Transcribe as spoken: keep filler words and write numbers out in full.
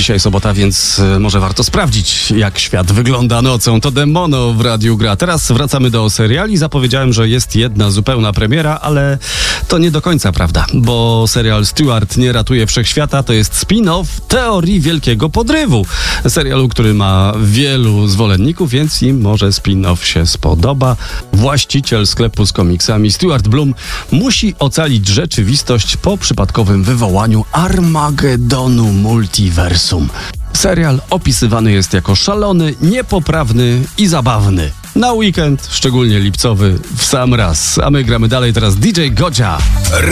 Dzisiaj sobota, więc może warto sprawdzić, jak świat wygląda nocą. To Demono w Radiu Gra. Teraz wracamy do seriali. Zapowiedziałem, że jest jedna zupełna premiera, ale to nie do końca prawda, bo serial Stewart nie ratuje wszechświata to jest spin-off Teorii Wielkiego Podrywu. Serialu, który ma wielu zwolenników, więc im może spin-off się spodoba. Właściciel sklepu z komiksami Stuart Bloom musi ocalić rzeczywistość po przypadkowym wywołaniu Armagedonu multiversum. Serial opisywany jest jako szalony, niepoprawny i zabawny. Na weekend, szczególnie lipcowy, w sam raz. A my gramy dalej teraz D J Godzia.